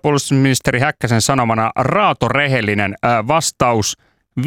puolustusministeri Häkkäsen sanomana raatorehellinen vastaus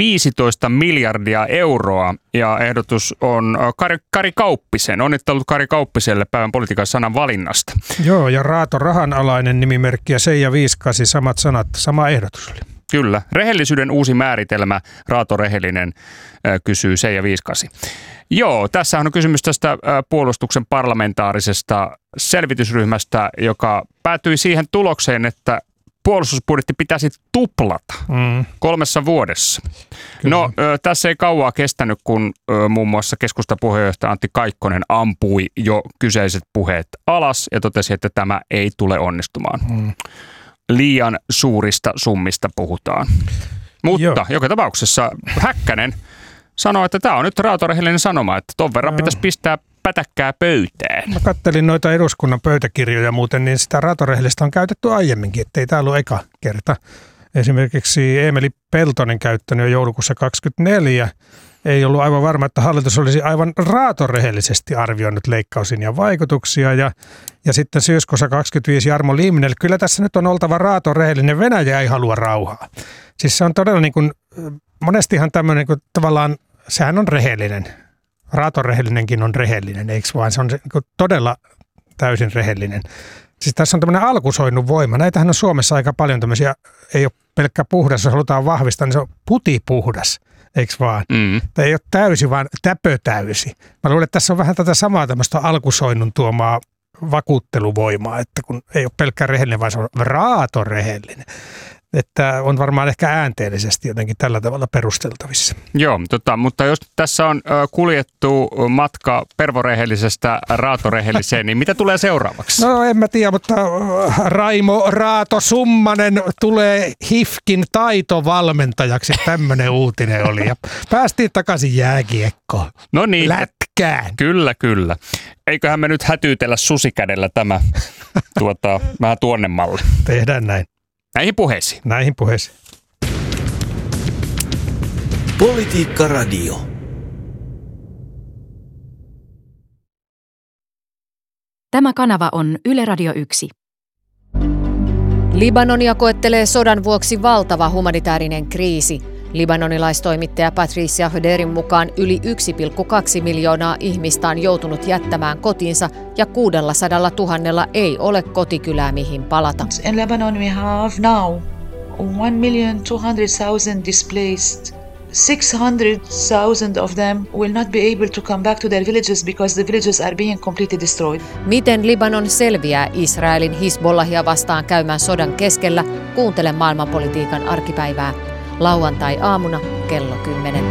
15 miljardia euroa ja ehdotus on Kari Kauppisen. Onnittelut Kari Kauppiselle päivän politiikan sanan valinnasta. Joo, ja Raato rahanalainen nimimerkki ja Seija 58, samat sanat, sama ehdotus oli. Kyllä. Rehellisyyden uusi määritelmä, raatorehellinen, kysyy Seija 58. Joo, tässä on kysymys tästä puolustuksen parlamentaarisesta selvitysryhmästä, joka päätyi siihen tulokseen, että puolustusbudjetti pitäisi tuplata 3 vuodessa. Kyllä. No, tässä ei kauaa kestänyt, kun muun muassa keskustan puheenjohtaja Antti Kaikkonen ampui jo kyseiset puheet alas ja totesi, että tämä ei tule onnistumaan. Liian suurista summista puhutaan. Mutta joka tapauksessa Häkkänen sanoi, että tämä on nyt raatorehellinen sanoma, että ton verran pitäisi pistää pätäkkää pöytään. Mä kattelin noita eduskunnan pöytäkirjoja muuten, niin sitä raatorehellistä on käytetty aiemminkin, ettei tämä ollut eka kerta. Esimerkiksi Eemeli Peltonen käyttänyt jo joulukuussa 2024. Ei ollut aivan varma, että hallitus olisi aivan raatorehellisesti arvioinut leikkauslinjan vaikutuksia. Ja sitten syyskuussa 25 Jarmo Limnell. Kyllä tässä nyt on oltava raatorehellinen. Venäjä ei halua rauhaa. Siis se on todella niin kuin, monestihan tämmöinen niin tavallaan, sehän on rehellinen. Raatorehellinenkin on rehellinen, eikö vaan? Se on niin todella täysin rehellinen. Siis tässä on tämmöinen alkusoinnun voima. Näitähän on Suomessa aika paljon tämmöisiä, ei ole pelkkä puhdas, jos halutaan vahvistaa, niin se on putipuhdas, eikö vaan? Tai ei ole täysi, vaan täpötäysi. Mä luulen, että tässä on vähän tätä samaa tämmöistä alkusoinnun tuomaa vakuutteluvoimaa, että kun ei ole pelkkä rehellinen, vaan se on raatorehellinen. Että on varmaan ehkä äänteellisesti jotenkin tällä tavalla perusteltavissa. Joo, mutta jos tässä on kuljettu matka pervorehellisestä raatorehelliseen, niin mitä tulee seuraavaksi? No en mä tiedä, mutta Raimo Raato Summanen tulee HIFKin taitovalmentajaksi. Tämmöinen uutinen oli ja päästiin takaisin jääkiekkoon. No niin. Lätkään. Kyllä. Eiköhän me nyt hätyytellä susikädellä tämä vähän tuonnemmalle. Tehdään näin. Näihin puheisiin. Politiikka Radio. Tämä kanava on Yle Radio 1. Libanonia koettelee sodan vuoksi valtava humanitaarinen kriisi. Libanonilaistoimittaja Patricia Hederin mukaan yli 1,2 miljoonaa ihmistä on joutunut jättämään kotinsa ja 600 000 ei ole kotikylää mihin palata. In Lebanon we have now 1,200,000 displaced. 600,000 of them will not be able to come back to their villages because the villages are being completely destroyed. Miten Libanon selviää Israelin Hizbollahia vastaan käymän sodan keskellä? Kuuntele maailmanpolitiikan arkipäivää. Lauantai-aamuna kello 10.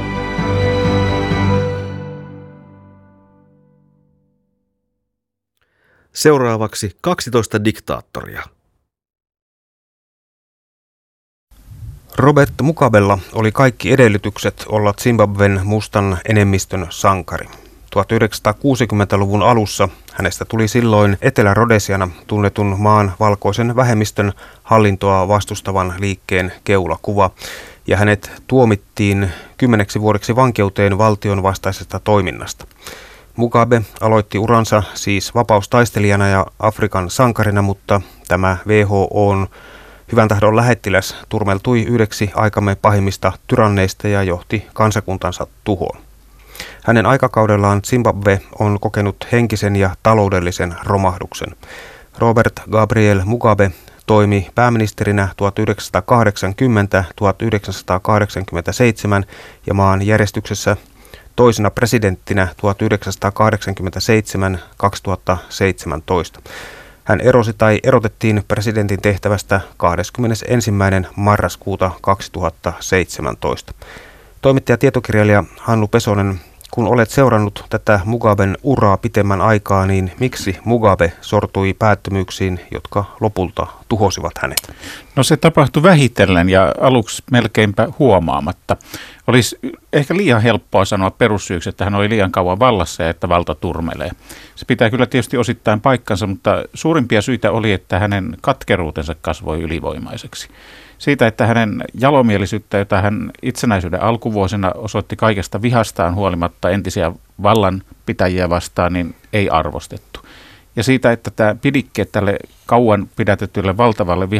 Seuraavaksi 12 diktaattoria. Robert Mugabella oli kaikki edellytykset olla Zimbabwen mustan enemmistön sankari. 1960-luvun alussa hänestä tuli silloin Etelä-Rodesiana tunnetun maan valkoisen vähemmistön hallintoa vastustavan liikkeen keulakuva, ja hänet tuomittiin 10 vuodeksi vankeuteen valtion vastaisesta toiminnasta. Mugabe aloitti uransa siis vapaustaistelijana ja Afrikan sankarina, mutta tämä WHO:n hyvän tahdon lähettiläs turmeltui yhdeksi aikamme pahimmista tyranneista ja johti kansakuntansa tuhoon. Hänen aikakaudellaan Zimbabwe on kokenut henkisen ja taloudellisen romahduksen. Robert Gabriel Mugabe toimi pääministerinä 1980-1987 ja maan järjestyksessä toisena presidenttinä 1987-2017. Hän erosi tai erotettiin presidentin tehtävästä 21. marraskuuta 2017. Toimittaja tietokirjailija Hannu Pesonen, kun olet seurannut tätä Mugaben uraa pitemmän aikaa, niin miksi Mugabe sortui päättömyyksiin, jotka lopulta tuhosivat hänet? No se tapahtui vähitellen ja aluksi melkeinpä huomaamatta. Olisi ehkä liian helppoa sanoa perussyyksi, että hän oli liian kauan vallassa ja että valta turmelee. Se pitää kyllä tietysti osittain paikkansa, mutta suurimpia syitä oli, että hänen katkeruutensa kasvoi ylivoimaiseksi. Siitä, että hänen jalomielisyyttä, jota hän itsenäisyyden alkuvuosina osoitti kaikesta vihastaan huolimatta entisiä vallanpitäjiä vastaan, niin ei arvostettu. Ja siitä, että tämä pidikkeet tälle kauan pidätetylle valtavalle